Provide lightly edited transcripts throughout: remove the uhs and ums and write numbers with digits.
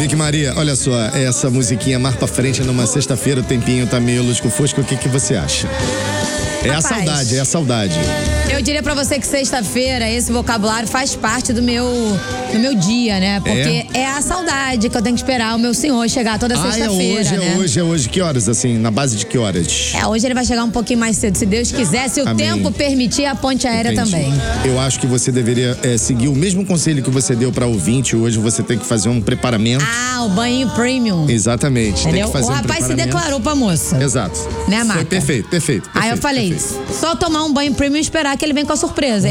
Vicky Maria, olha só, essa musiquinha mais pra frente numa sexta-feira, o tempinho tá meio lusco-fusco, o que você acha? É a saudade, é a saudade. Eu diria pra você que sexta-feira, esse vocabulário faz parte do meu dia, né? Porque é a saudade que eu tenho que esperar o meu senhor chegar toda sexta-feira, né? É hoje. Que horas, assim? Na base de que horas? Hoje ele vai chegar um pouquinho mais cedo, se Deus quiser, se o tempo permitir, a ponte aérea também. Eu acho que você deveria seguir o mesmo conselho que você deu pra ouvinte. Hoje você tem que fazer um preparamento. O banho premium. Exatamente. Entendeu? Tem que fazer o rapaz se declarou pra moça. Exato. Né, Marca? Foi perfeito. Aí eu falei, só tomar um banho premium e esperar que ele venha com a surpresa.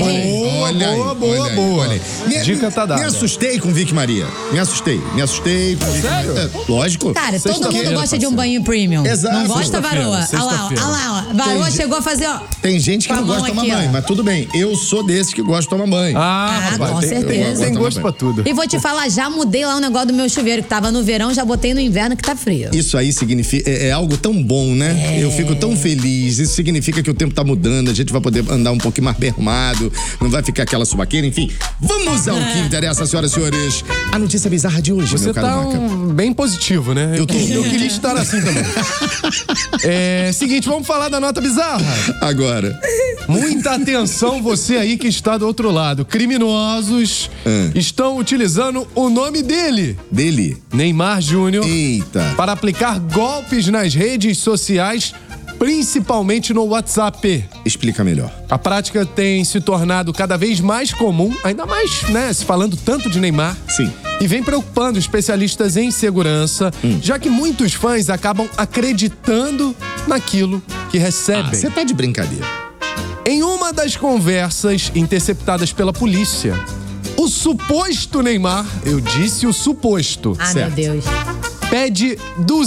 Boa. Dica tá dada. Me assustei com Vicky Maria. Me assustei. Sério? Lógico. Cara, todo mundo gosta de um banho premium. Exato. Não gosta, Varoa? Olha lá. Varoa chegou a fazer, ó. Tem gente que não gosta de tomar banho, mas tudo bem. Eu sou desses que gosta de tomar banho. Rapaz, com certeza. Tem gosto pra tudo. E vou te falar, já mudei lá o negócio do meu chuveiro, que tava no verão, já botei no inverno que tá frio. Isso aí significa, é algo tão bom, né? Eu fico tão feliz. Isso significa que o tempo tá mudando, a gente vai poder andar um pouquinho mais bermado, não vai ficar aquela subaqueira, enfim. Vamos ao que interessa, senhoras e senhores. A notícia bizarra de hoje, Você meu caro Maca. bem positivo, né? Eu queria estar assim também. Seguinte, vamos falar da nota bizarra. Agora. Muita atenção, você aí que está do outro lado. Criminosos estão utilizando o nome dele, Neymar Júnior, para aplicar golpes nas redes sociais, principalmente no WhatsApp. Explica melhor. A prática tem se tornado cada vez mais comum, ainda mais, né, se falando tanto de Neymar. Sim. E vem preocupando especialistas em segurança, já que muitos fãs acabam acreditando naquilo que recebem. Você tá de brincadeira. Em uma das conversas interceptadas pela polícia, o suposto Neymar, eu disse o suposto, meu Deus, pede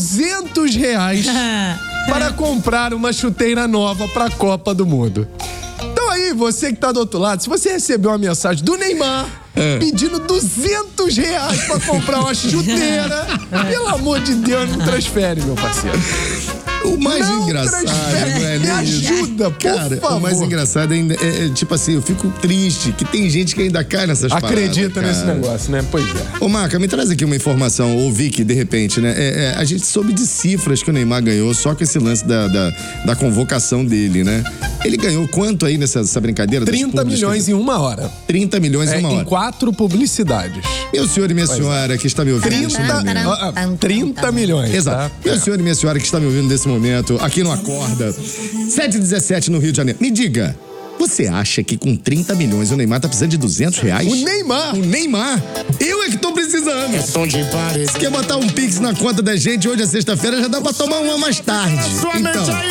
R$200 para comprar uma chuteira nova para a Copa do Mundo. Então aí, você que tá do outro lado, se você recebeu uma mensagem do Neymar pedindo R$200 para comprar uma chuteira, pelo amor de Deus, não transfere, meu parceiro. O mais engraçado, me ajuda, por favor. O mais engraçado ainda é tipo assim, eu fico triste que tem gente que ainda cai nessas paradas. Acredita nesse negócio, né? Pois é. Ô, Marca, me traz aqui uma informação, ou Vicky, de repente, né? A gente soube de cifras que o Neymar ganhou só com esse lance da convocação dele, né? Ele ganhou quanto aí nessa brincadeira? 30 milhões em uma hora. 30 milhões em uma hora. Em 4 publicidades. Meu senhor e minha senhora que está me ouvindo 30 milhões. Exato. Meu senhor e minha senhora que está me ouvindo nesse momento, aqui no Acorda, 7h17 no Rio de Janeiro. Me diga, você acha que com 30 milhões o Neymar tá precisando de R$200? O Neymar? Eu é que tô precisando. Quer botar um pix na conta da gente? Hoje é sexta-feira, já dá pra tomar uma mais tarde. Então,